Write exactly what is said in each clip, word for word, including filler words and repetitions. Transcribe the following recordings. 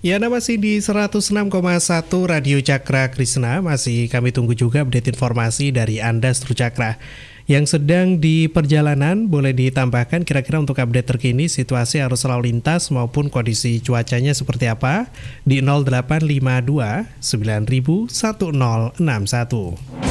Ya, Anda masih di seratus enam koma satu Radio Cakra Krisna. Masih kami tunggu juga update informasi dari Anda Seru Cakra. Yang sedang di perjalanan, boleh ditambahkan kira-kira untuk update terkini situasi arus lalu lintas maupun kondisi cuacanya seperti apa di nol delapan lima dua sembilan nol nol satu nol enam satu.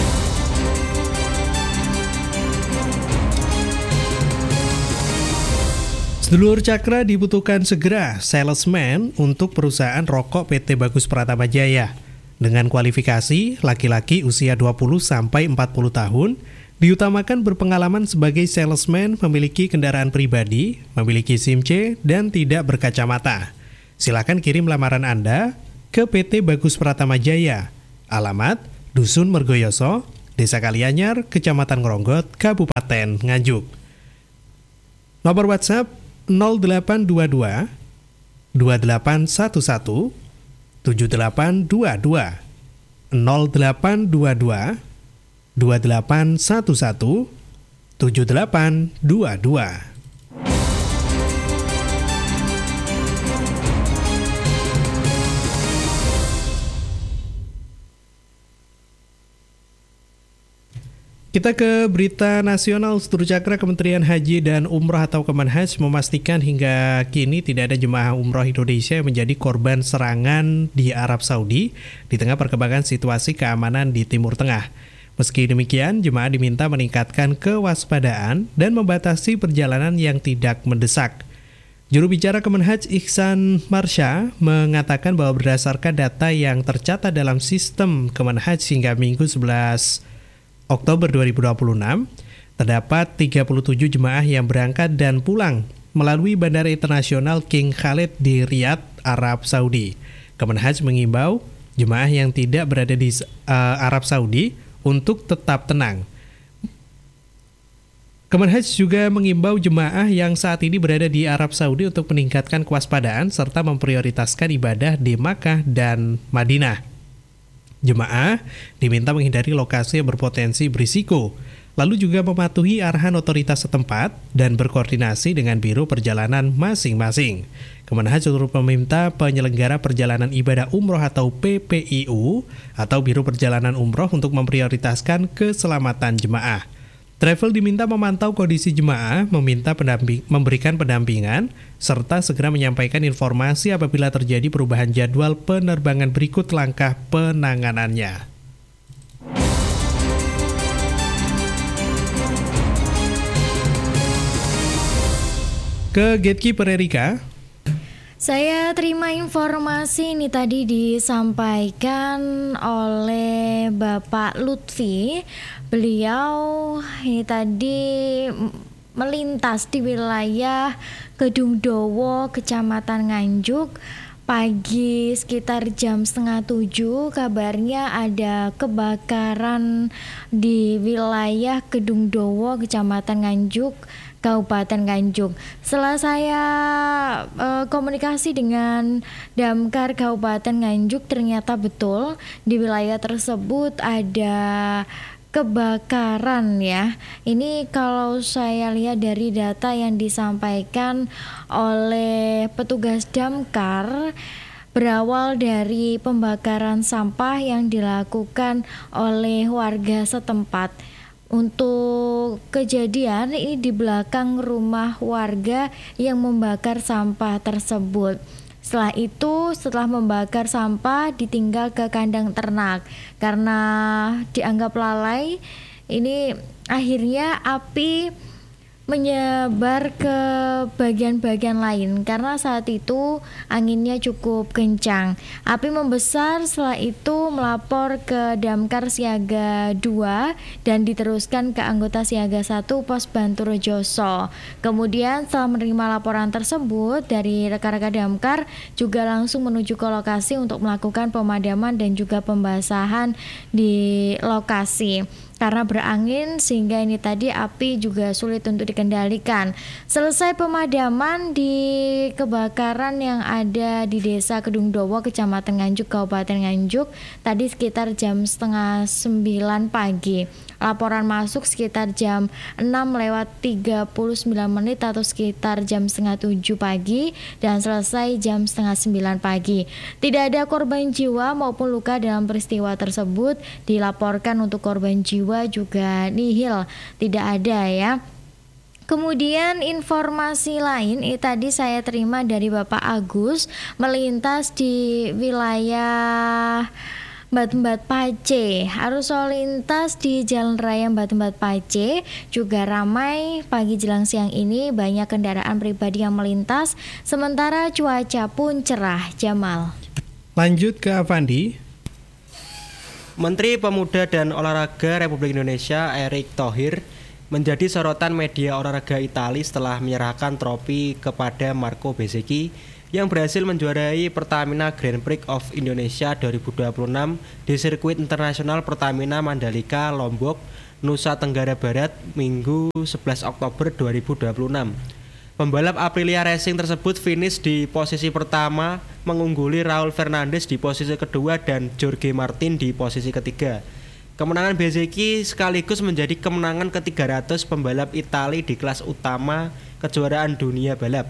Sedulur Cakra, dibutuhkan segera salesman untuk perusahaan rokok P T Bagus Pratama Jaya. Dengan kualifikasi laki-laki usia dua puluh sampai empat puluh tahun, diutamakan berpengalaman sebagai salesman, memiliki kendaraan pribadi, memiliki SIM C, dan tidak berkacamata. Silakan kirim lamaran Anda ke P T Bagus Pratama Jaya. Alamat Dusun Mergoyoso, Desa Kalianyar, Kecamatan Ngronggot, Kabupaten Nganjuk. Nomor WhatsApp nol delapan dua dua dua delapan satu satu tujuh delapan dua dua nol delapan dua dua dua delapan satu satu tujuh delapan dua dua. Kita ke berita nasional. Seluruh Cakra, Kementerian Haji dan Umroh atau Kemenhaj memastikan hingga kini tidak ada jemaah umroh Indonesia yang menjadi korban serangan di Arab Saudi di tengah perkembangan situasi keamanan di Timur Tengah. Meski demikian, jemaah diminta meningkatkan kewaspadaan dan membatasi perjalanan yang tidak mendesak. Juru bicara Kemenhaj Ihsan Marsha mengatakan bahwa berdasarkan data yang tercatat dalam sistem Kemenhaj hingga Minggu sebelas Oktober dua ribu dua puluh enam, terdapat tiga puluh tujuh jemaah yang berangkat dan pulang melalui Bandara Internasional King Khalid di Riyadh, Arab Saudi. Kemenhaj mengimbau jemaah yang tidak berada di uh, Arab Saudi untuk tetap tenang. Kemenhaj juga mengimbau jemaah yang saat ini berada di Arab Saudi untuk meningkatkan kewaspadaan serta memprioritaskan ibadah di Makkah dan Madinah. Jemaah diminta menghindari lokasi yang berpotensi berisiko, lalu juga mematuhi arahan otoritas setempat dan berkoordinasi dengan biro perjalanan masing-masing. Kemenhaj turut meminta penyelenggara perjalanan ibadah umroh atau P P I U atau biro perjalanan umroh untuk memprioritaskan keselamatan jemaah. Travel diminta memantau kondisi jemaah, meminta pendamping, memberikan pendampingan, serta segera menyampaikan informasi apabila terjadi perubahan jadwal penerbangan berikut langkah penanganannya. Ke Gatekeeper Erika. Saya terima informasi ini tadi disampaikan oleh Bapak Lutfi. Beliau ini tadi melintas di wilayah Kedungdowo, Kecamatan Nganjuk. Pagi sekitar jam setengah tujuh, kabarnya ada kebakaran di wilayah Kedungdowo, Kecamatan Nganjuk, Kabupaten Nganjuk. Setelah saya e, komunikasi dengan Damkar Kabupaten Nganjuk, ternyata betul di wilayah tersebut ada kebakaran ya. Ini kalau saya lihat dari data yang disampaikan oleh petugas Damkar, berawal dari pembakaran sampah yang dilakukan oleh warga setempat. Untuk kejadian ini di belakang rumah warga yang membakar sampah tersebut. Setelah itu, setelah membakar sampah ditinggal ke kandang ternak. Karena dianggap lalai, ini akhirnya api menyebar ke bagian-bagian lain karena saat itu anginnya cukup kencang. Api membesar, setelah itu melapor ke Damkar Siaga dua dan diteruskan ke anggota Siaga satu Pos Banturejoso. Kemudian setelah menerima laporan tersebut dari rekan-rekan Damkar juga langsung menuju ke lokasi untuk melakukan pemadaman dan juga pembasahan di lokasi. karena berangin sehingga ini tadi api juga sulit untuk dikendalikan. Selesai pemadaman di kebakaran yang ada di Desa Kedungdowo, Kecamatan Nganjuk, Kabupaten Nganjuk tadi sekitar jam setengah sembilan pagi. Laporan masuk sekitar jam enam lewat tiga puluh sembilan menit atau sekitar jam setengah tujuh pagi dan selesai jam setengah sembilan pagi. Tidak ada korban jiwa maupun luka dalam peristiwa tersebut. Dilaporkan untuk korban jiwa juga nihil, tidak ada ya. Kemudian informasi lain ini tadi saya terima dari Bapak Agus melintas di wilayah Batembat Pace. Arus lalu lintas di Jalan Raya Batembat Pace juga ramai pagi jelang siang ini, banyak kendaraan pribadi yang melintas sementara cuaca pun cerah. Jamal. Lanjut ke Avandi. Menteri Pemuda dan Olahraga Republik Indonesia Erick Thohir menjadi sorotan media olahraga Italia setelah menyerahkan trofi kepada Marco Bezzecchi yang berhasil menjuarai Pertamina Grand Prix of Indonesia dua ribu dua puluh enam di sirkuit internasional Pertamina Mandalika, Lombok, Nusa Tenggara Barat, Minggu sebelas Oktober dua ribu dua puluh enam. Pembalap Aprilia Racing tersebut finish di posisi pertama, mengungguli Raul Fernandez di posisi kedua dan Jorge Martin di posisi ketiga. Kemenangan Bezzecchi sekaligus menjadi kemenangan ke tiga ratus pembalap Italia di kelas utama kejuaraan dunia balap.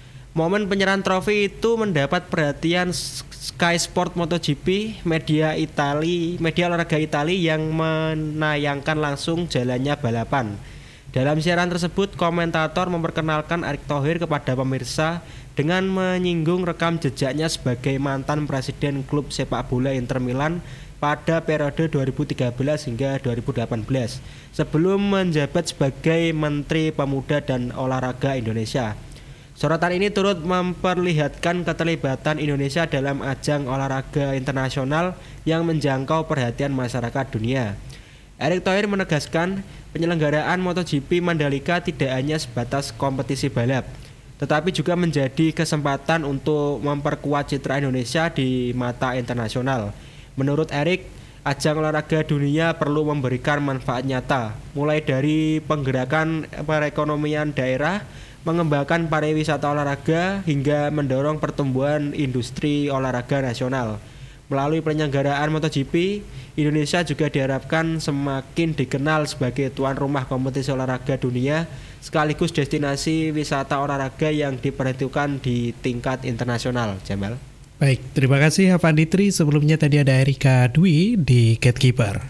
Momen penyerahan trofi itu mendapat perhatian Sky Sport MotoGP, media Italia, media olahraga Italia yang menayangkan langsung jalannya balapan. Dalam siaran tersebut, komentator memperkenalkan Erick Thohir kepada pemirsa dengan menyinggung rekam jejaknya sebagai mantan presiden klub sepak bola Inter Milan pada periode dua ribu tiga belas hingga dua ribu delapan belas sebelum menjabat sebagai Menteri Pemuda dan Olahraga Indonesia. Sorotan ini turut memperlihatkan keterlibatan Indonesia dalam ajang olahraga internasional yang menjangkau perhatian masyarakat dunia. Erick Thohir menegaskan penyelenggaraan MotoGP Mandalika tidak hanya sebatas kompetisi balap, tetapi juga menjadi kesempatan untuk memperkuat citra Indonesia di mata internasional. Menurut Erick, ajang olahraga dunia perlu memberikan manfaat nyata, mulai dari penggerakan perekonomian daerah, mengembangkan pariwisata olahraga, hingga mendorong pertumbuhan industri olahraga nasional. Melalui penyelenggaraan MotoGP, Indonesia juga diharapkan semakin dikenal sebagai tuan rumah kompetisi olahraga dunia, sekaligus destinasi wisata olahraga yang diperhitungkan di tingkat internasional. Jamal. Baik, terima kasih Avandi Tri. Sebelumnya tadi ada Erika Dwi di Gatekeeper.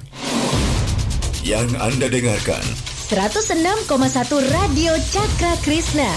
Yang Anda dengarkan seratus enam koma satu Radio Cakra Krishna.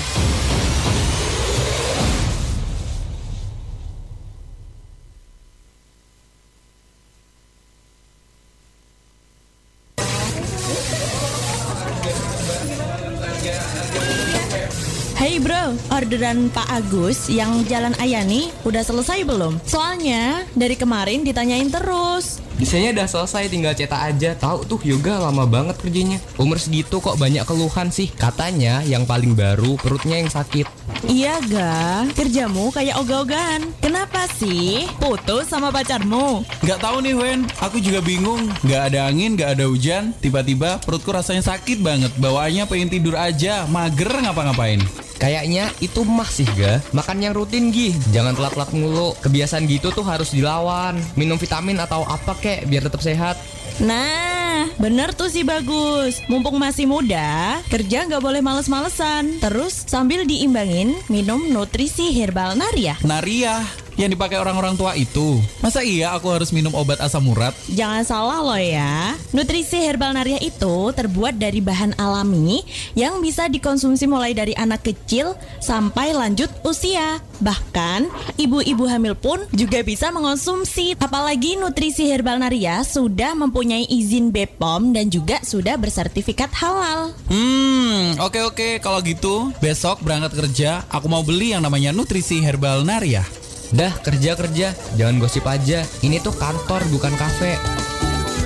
Hey bro, orderan Pak Agus yang Jalan Ayani udah selesai belum? Soalnya dari kemarin ditanyain terus. Desainnya udah selesai, tinggal cetak aja. Tahu tuh Yoga lama banget kerjanya. Umur segitu kok banyak keluhan sih. Katanya yang paling baru perutnya yang sakit. Iya ga, kerjamu kayak ogah-ogahan. Kenapa sih? Putus sama pacarmu? Gak tahu nih Wen, aku juga bingung. Gak ada angin, gak ada hujan. Tiba-tiba perutku rasanya sakit banget. Bawaannya pengen tidur aja, mager ngapa-ngapain. Kayaknya itu mah sih ga. Makan yang rutin Gi, jangan telat-telat mulu. Kebiasaan gitu tuh harus dilawan. Minum vitamin atau apa kek biar tetap sehat. Nah, bener tuh si Bagus. Mumpung masih muda, kerja gak boleh males-malesan. Terus sambil diimbangin minum nutrisi herbal Nariah. Nariah? Yang dipakai orang-orang tua itu? Masa iya aku harus minum obat asam urat? Jangan salah loh ya. Nutrisi herbal Nariah itu terbuat dari bahan alami yang bisa dikonsumsi mulai dari anak kecil sampai lanjut usia. Bahkan ibu-ibu hamil pun juga bisa mengonsumsi. Apalagi nutrisi herbal Nariah sudah mempunyai izin B P O M dan juga sudah bersertifikat halal. Hmm, oke oke. Kalau gitu besok berangkat kerja aku mau beli yang namanya nutrisi herbal Nariah. Dah kerja-kerja, jangan gosip aja. Ini tuh kantor bukan kafe.